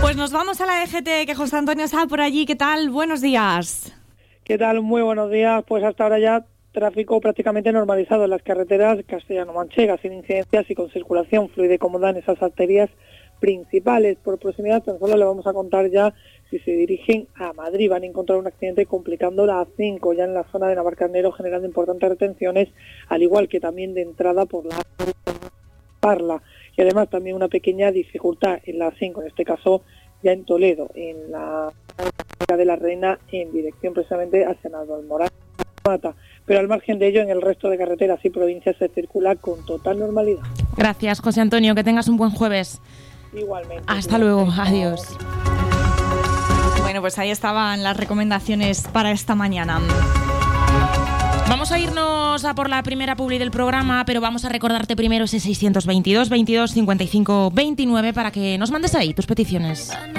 Pues nos vamos a la DGT, que José Antonio está por allí. ¿Qué tal? Buenos días. ¿Qué tal? Muy buenos días. Pues hasta ahora ya tráfico prácticamente normalizado en las carreteras castellano-manchegas, sin incidencias y con circulación fluida y cómoda en esas arterias principales. Por proximidad tan solo le vamos a contar ya si se dirigen a Madrid. Van a encontrar un accidente complicando la A5 ya en la zona de Navarcarnero, generando importantes retenciones, al igual que también de entrada por la Parla. Y además también una pequeña dificultad en la A5, en este caso ya en Toledo, en la de la Reina, en dirección precisamente hacia Navalmoral. Pero al margen de ello, en el resto de carreteras y provincias se circula con total normalidad. Gracias, José Antonio. Que tengas un buen jueves. Igualmente. Hasta luego. Adiós. Bueno, pues ahí estaban las recomendaciones para esta mañana. Vamos a irnos a por la primera publi del programa, pero vamos a recordarte primero ese 622 22 55 29 para que nos mandes ahí tus peticiones.